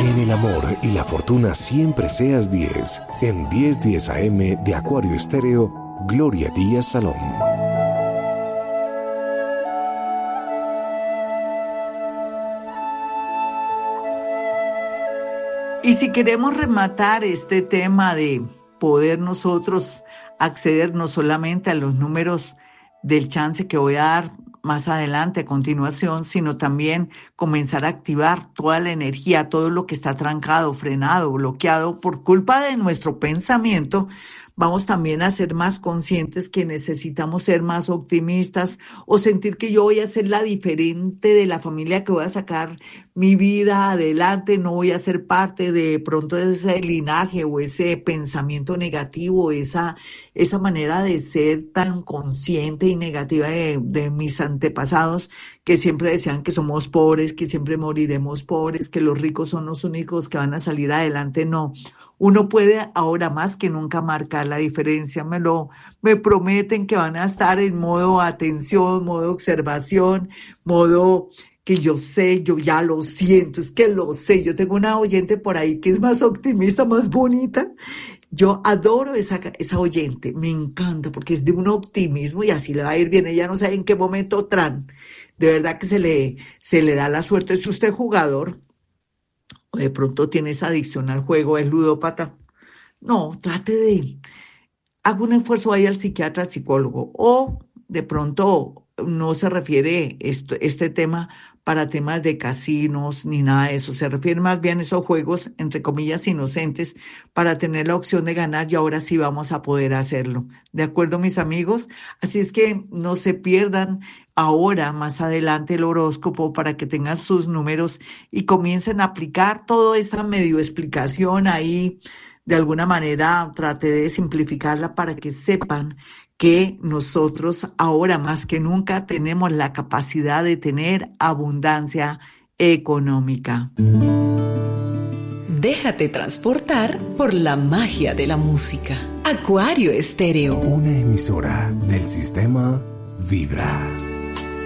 Que en el amor y la fortuna siempre seas 10. En 10:10 AM de Acuario Estéreo, Gloria Díaz Salón. Y si queremos rematar este tema de poder nosotros acceder no solamente a los números del chance que voy a dar más adelante a continuación, sino también comenzar a activar toda la energía, todo lo que está trancado, frenado, bloqueado por culpa de nuestro pensamiento, vamos también a ser más conscientes que necesitamos ser más optimistas o sentir que yo voy a ser la diferente de la familia que voy a sacar mi vida adelante, no voy a ser parte de pronto de ese linaje o ese pensamiento negativo, esa manera de ser tan consciente y negativa de mis antepasados que siempre decían que somos pobres, que siempre moriremos pobres, que los ricos son los únicos que van a salir adelante. No, uno puede ahora más que nunca marcar la diferencia. Me prometen que van a estar en modo atención, modo observación, modo que yo sé, yo ya lo siento, es que lo sé. Yo tengo una oyente por ahí que es más optimista, más bonita. Yo adoro esa oyente, me encanta porque es de un optimismo y así le va a ir bien. Ella no sabe en qué momento de verdad que se le da la suerte. Si usted es jugador o de pronto tiene esa adicción al juego, es ludópata, no, haga un esfuerzo, vaya al psiquiatra, al psicólogo, o de pronto no se refiere este tema para temas de casinos ni nada de eso, se refiere más bien a esos juegos, entre comillas, inocentes, para tener la opción de ganar y ahora sí vamos a poder hacerlo. ¿De acuerdo, mis amigos? Así es que no se pierdan ahora, más adelante, el horóscopo para que tengan sus números y comiencen a aplicar toda esta medio explicación ahí. De alguna manera traté de simplificarla para que sepan que nosotros ahora más que nunca tenemos la capacidad de tener abundancia económica. Déjate transportar por la magia de la música. Acuario Estéreo. Una emisora del sistema Vibra.